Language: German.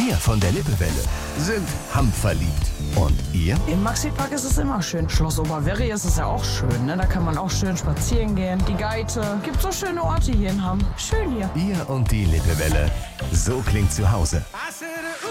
Wir von der Lippewelle sind hamverliebt. Und ihr? Im Maxi-Park ist es immer schön. Schloss Oberwerri ist es ja auch schön, ne? Da kann man auch schön spazieren gehen. Die Geite. Gibt so schöne Orte hier in Hamm. Schön hier. Ihr und die Lippewelle. So klingt zu Hause.